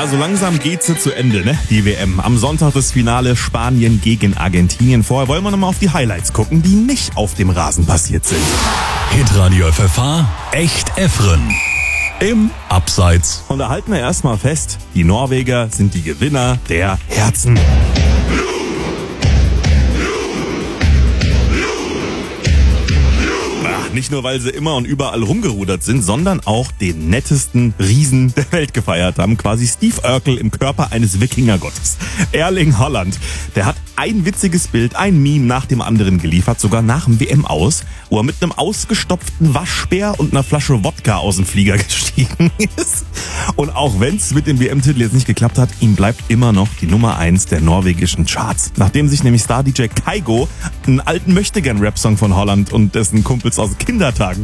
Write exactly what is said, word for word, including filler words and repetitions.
Ja, so langsam geht sie zu Ende, ne? Die W M. Am Sonntag das Finale Spanien gegen Argentinien. Vorher wollen wir nochmal auf die Highlights gucken, die nicht auf dem Rasen passiert sind. Hitradio F F H, echt Efren. Im Abseits. Und da halten wir erstmal fest, die Norweger sind die Gewinner der Herzen. Nicht nur, weil sie immer und überall rumgerudert sind, sondern auch den nettesten Riesen der Welt gefeiert haben. Quasi Steve Urkel im Körper eines Wikingergottes. Erling Haaland, der hat ein witziges Bild, ein Meme nach dem anderen geliefert, sogar nach dem W M aus, wo er mit einem ausgestopften Waschbär und einer Flasche Wodka aus dem Flieger gestiegen ist. Und auch wenn es mit dem W M-Titel jetzt nicht geklappt hat, ihm bleibt immer noch die Nummer eins der norwegischen Charts. Nachdem sich nämlich Star-D J Kygo einen alten Möchtegern-Rap-Song von Haaland und dessen Kumpels aus Kindertagen